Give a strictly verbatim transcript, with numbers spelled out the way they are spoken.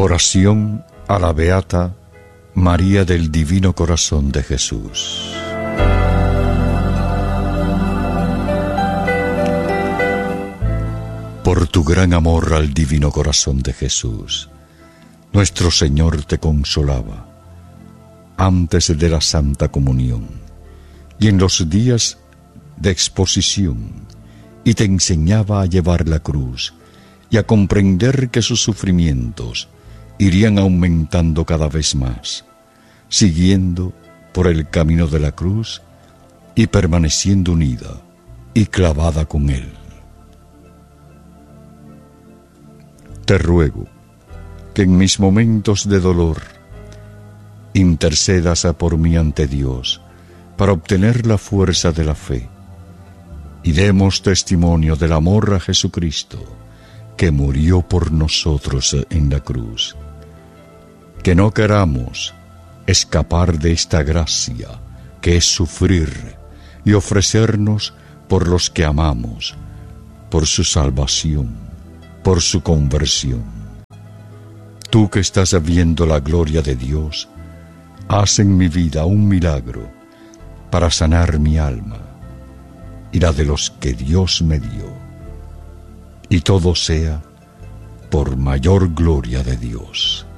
Oración a la Beata María del Divino Corazón de Jesús. Por tu gran amor al Divino Corazón de Jesús, nuestro Señor te consolaba antes de la Santa Comunión y en los días de exposición, y te enseñaba a llevar la cruz y a comprender que sus sufrimientos irían aumentando cada vez más, siguiendo por el camino de la cruz y permaneciendo unida y clavada con Él. Te ruego que en mis momentos de dolor intercedas por mí ante Dios para obtener la fuerza de la fe y demos testimonio del amor a Jesucristo, que murió por nosotros en la cruz. Que no queramos escapar de esta gracia, que es sufrir y ofrecernos por los que amamos, por su salvación, por su conversión. Tú que estás viendo la gloria de Dios, haz en mi vida un milagro para sanar mi alma y la de los que Dios me dio, y todo sea por mayor gloria de Dios.